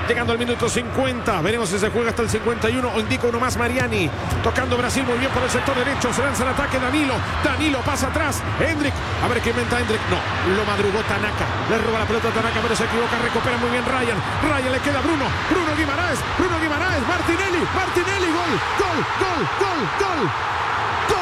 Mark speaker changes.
Speaker 1: llegando al minuto 50. Veremos si se juega hasta el 51 o indica uno más Mariani. Tocando Brasil muy bien por el sector derecho. Se lanza el ataque Danilo. Danilo pasa atrás. Hendrik. A ver qué inventa Hendrik. No, lo madrugó Tanaka. Le roba la pelota a Tanaka, pero se equivoca. Recupera muy bien Ryan. Ryan le queda a Bruno. Bruno Guimaraes. Martinelli. Gol.